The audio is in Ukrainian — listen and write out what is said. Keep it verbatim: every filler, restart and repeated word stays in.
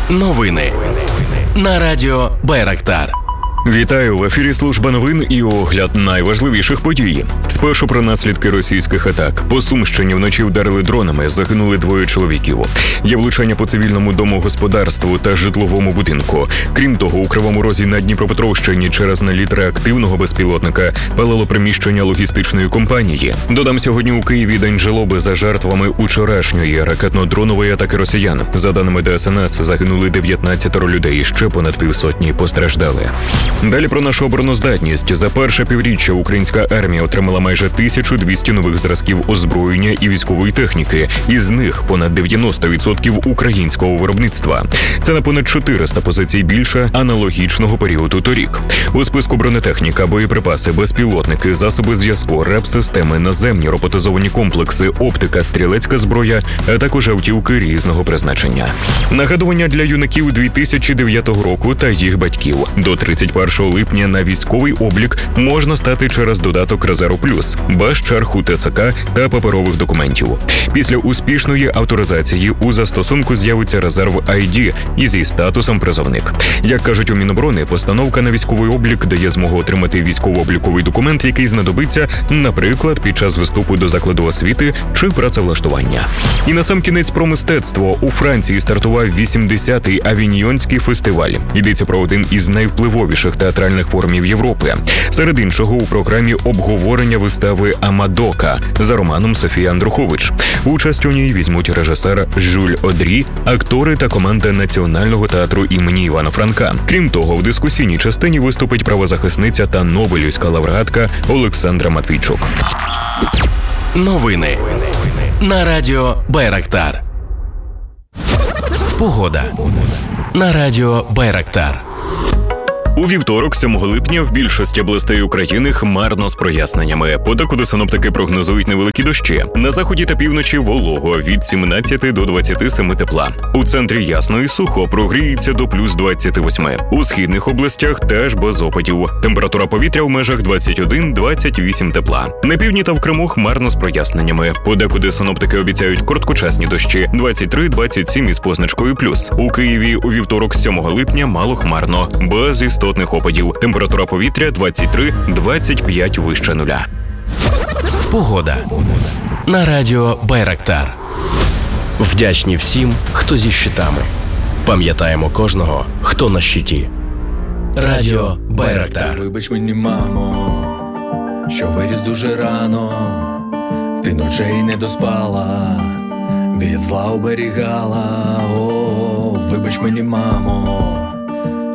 Новини на радіо Байрактар. Вітаю, в ефірі служба новин і огляд найважливіших подій. Спершу про наслідки російських атак. По Сумщині вночі вдарили дронами, загинули двоє чоловіків. Є влучання по цивільному домогосподарству та житловому будинку. Крім того, у Кривому Розі на Дніпропетровщині через наліт реактивного безпілотника палало приміщення логістичної компанії. Додам, сьогодні у Києві день жалоби за жертвами учорашньої ракетно-дронової атаки росіян. За даними Де Ес Ен Ес, загинули дев'ятнадцять людей, ще понад півсотні постраждали. Далі про нашу обороноздатність. За перше півріччя українська армія отримала майже тисячу двісті нових зразків озброєння і військової техніки. Із них понад дев'яносто відсотків українського виробництва. Це на понад чотириста позицій більше аналогічного періоду торік. У списку бронетехніка, боєприпаси, безпілотники, засоби зв'язку, реп-системи, наземні роботизовані комплекси, оптика, стрілецька зброя, а також автівки різного призначення. Нагадування для юнаків дві тисячі дев'ятого року та їх батьків. До тридцять першого липня на військовий облік можна стати через додаток «Резерв Плюс», без черг у Те Це Ка та паперових документів. Після успішної авторизації у застосунку з'явиться резерв Ай Ді і зі статусом «Призовник». Як кажуть у Міноборони, постановка на військовий облік дає змогу отримати військово-обліковий документ, який знадобиться, наприклад, під час вступу до закладу освіти чи працевлаштування. І насамкінець про мистецтво. У Франції стартував вісімдесятий Авіньйонський фестиваль. Йдеться про один із найвпливовіших театральних форумів Європи. Серед іншого у програмі обговорення вистави «Амадока» за романом Софії Андрухович. Участь у ній візьмуть режисер Жюль Одрі, актори та команда Національного театру імені Івана Франка. Крім того, в дискусійній частині виступить правозахисниця та нобелівська лауреатка Олександра Матвійчук. Новини на радіо Байрактар. Погода на радіо Байрактар. У вівторок, сьомого липня, в більшості областей України хмарно з проясненнями. Подекуди синоптики прогнозують невеликі дощі. На заході та півночі волого від сімнадцяти до двадцяти семи тепла. У центрі ясно і сухо, прогріється до плюс двадцяти восьми. У східних областях теж без опадів. Температура повітря в межах двадцять один - двадцять вісім тепла. На півдні та в Криму хмарно з проясненнями. Подекуди синоптики обіцяють короткочасні дощі двадцять три - двадцять сім із позначкою плюс. У Києві у вівторок, сьомого липня, мало хмарно, без істотних опадів. Температура повітря двадцять три - двадцять п'ять вище нуля. Погода на радіо Байрактар. Вдячні всім, хто зі щитами. Пам'ятаємо кожного, хто на щиті. Радіо Байрактар. Вибач мені, мамо, що виріс дуже рано. Ти ночей не доспала, від зла оберігала. О, вибач мені, мамо,